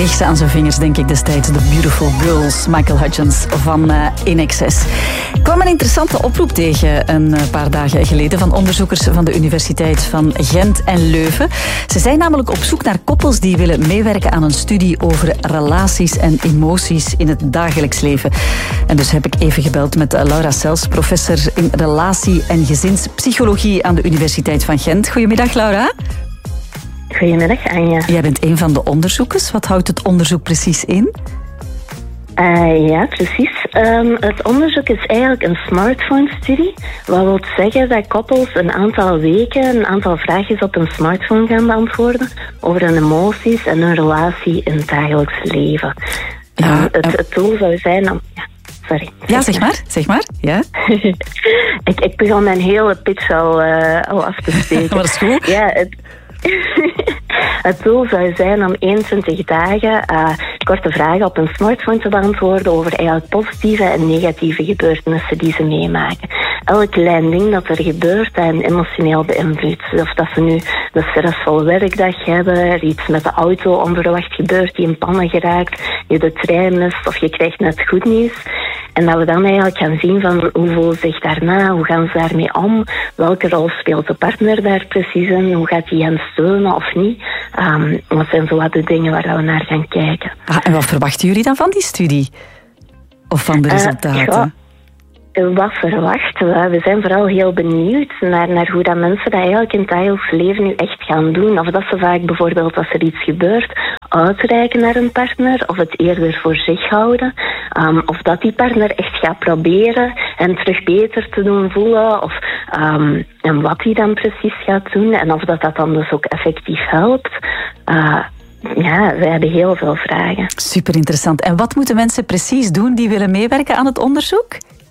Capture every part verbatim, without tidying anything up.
kreeg ze aan zijn vingers, denk ik destijds. The Beautiful Girls, Michael Hutchence van uh, In Excess. Ik kwam een interessante oproep tegen een paar dagen geleden van onderzoekers van de Universiteit van Gent en Leuven. Ze zijn namelijk op zoek naar koppels die willen meewerken aan een studie over relaties en emoties in het dagelijks leven. En dus heb ik even gebeld met Laura Sels, professor in relatie- en gezinspsychologie aan de Universiteit van Gent. Goedemiddag, Laura. Goedemiddag, Anja. Jij bent een van de onderzoekers. Wat houdt het onderzoek precies in? Uh, ja, precies. Um, het onderzoek is eigenlijk een smartphone-studie. Wat wil zeggen dat koppels een aantal weken een aantal vraagjes op een smartphone gaan beantwoorden over hun emoties en hun relatie in het dagelijks leven. Ja, um, het, het doel zou zijn om... Ja, sorry. Ja, zeg maar. Zeg maar. Ja. ik, ik begon mijn hele pitch al, uh, al af te steken. Maar dat is goed. Ja, het... Het doel zou zijn om eenentwintig dagen uh, korte vragen op een smartphone te beantwoorden over eigenlijk positieve en negatieve gebeurtenissen die ze meemaken. Elk klein ding dat er gebeurt dat hen emotioneel beïnvloedt. Of dat ze nu een stressvolle werkdag hebben, er iets met de auto onverwacht gebeurt die in pannen geraakt, je de trein mist of je krijgt net goed nieuws. En dat we dan eigenlijk gaan zien van hoe voelen ze zich daarna, hoe gaan ze daarmee om, welke rol speelt de partner daar precies in, hoe gaat hij hen steunen of niet. Um, dat zijn zo wat de dingen waar we naar gaan kijken. Ah, en wat verwachten jullie dan van die studie? Of van de resultaten? Uh, ja. Wat verwachten we? We zijn vooral heel benieuwd naar, naar hoe dat mensen dat eigenlijk in het dagelijks leven nu echt gaan doen. Of dat ze vaak bijvoorbeeld als er iets gebeurt uitreiken naar een partner of het eerder voor zich houden. Um, of dat die partner echt gaat proberen en terug beter te doen voelen. Of um, en wat hij dan precies gaat doen en of dat dat dan dus ook effectief helpt. Uh, Ja, we hebben heel veel vragen. Super interessant. En wat moeten mensen precies doen die willen meewerken aan het onderzoek?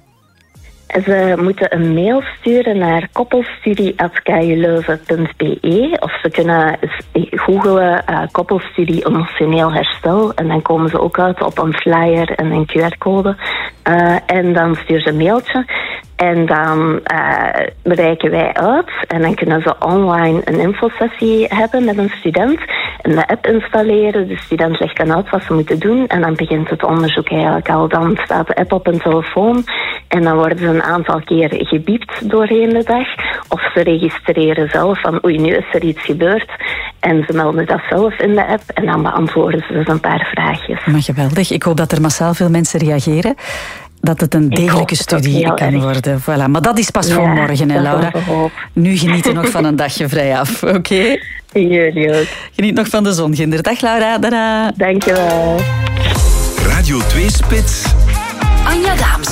Ze moeten een mail sturen naar koppelstudie apenstaartje k u leuven punt b e of ze kunnen googlen uh, koppelstudie emotioneel herstel en dan komen ze ook uit op een flyer en een Q R-code. Uh, en dan sturen ze een mailtje en dan uh, bereiken wij uit en dan kunnen ze online een infosessie hebben met een student en de app installeren. De student legt dan uit wat ze moeten doen en dan begint het onderzoek eigenlijk al. Dan staat de app op hun telefoon en dan worden ze een aantal keer gebiept doorheen de dag. Of ze registreren zelf van oei, nu is er iets gebeurd. En ze melden dat zelf in de app en dan beantwoorden ze dus een paar vraagjes. Maar geweldig. Ik hoop dat er massaal veel mensen reageren. Dat het een degelijke studie kan erg. worden. Voilà. Maar dat is pas ja, voor morgen, hè, Laura. Nu genieten nog van een dagje vrij af, oké? Okay? Jullie ook. Geniet nog van de zon, Ginder. Dag, Laura. Dada. Dankjewel. Radio twee Spits. Anja Daams.